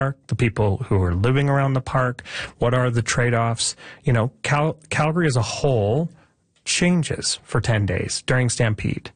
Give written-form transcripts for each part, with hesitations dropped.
the people who are living around the park. What are the trade-offs? You know, Calgary as a whole changes for 10 days during Stampede.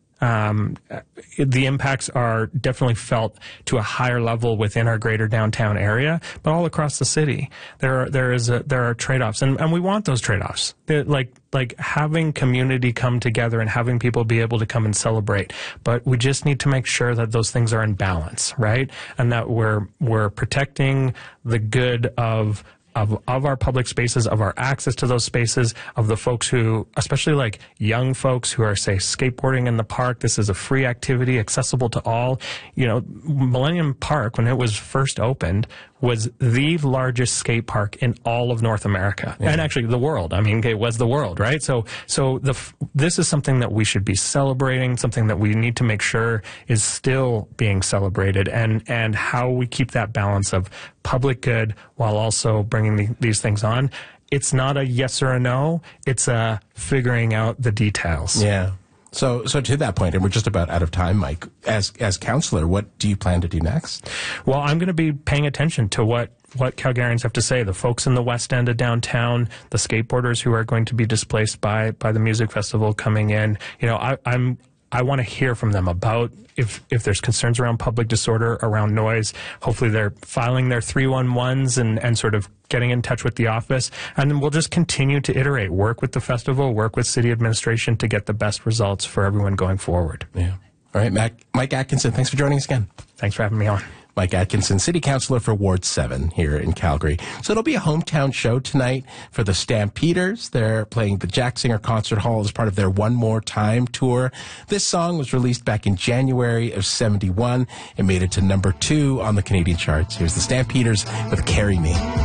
The impacts are definitely felt to a higher level within our greater downtown area, but all across the city, there are trade-offs, and we want those trade-offs. Like having community come together and having people be able to come and celebrate, but we just need to make sure that those things are in balance, right? And that we're protecting the good of our public spaces, of our access to those spaces, of the folks who, especially like young folks who are, say, skateboarding in the park. This is a free activity accessible to all. You know, Millennium Park, when it was first opened, was the largest skate park in all of North America, and actually the world. I mean, it was the world, right? So this is something that we should be celebrating, something that we need to make sure is still being celebrated, and how we keep that balance of public good while also bringing these things on. It's not a yes or a no. It's a figuring out the details. Yeah. So to that point, and we're just about out of time, Mike, as councillor, what do you plan to do next? Well, I'm going to be paying attention to what Calgarians have to say, the folks in the west end of downtown, the skateboarders who are going to be displaced by the music festival coming in. You know, I want to hear from them about if there's concerns around public disorder, around noise. Hopefully they're filing their 311s and sort of getting in touch with the office. And then we'll just continue to iterate, work with the festival, work with city administration to get the best results for everyone going forward. Yeah. All right, Mike Atkinson, thanks for joining us again. Thanks for having me on. Mike Atkinson, City Councillor for Ward 7 here in Calgary. So it'll be a hometown show tonight for the Stampeders. They're playing the Jack Singer Concert Hall as part of their One More Time tour. This song was released back in January of '71. It made it to #2 on the Canadian charts. Here's the Stampeders with Carry Me.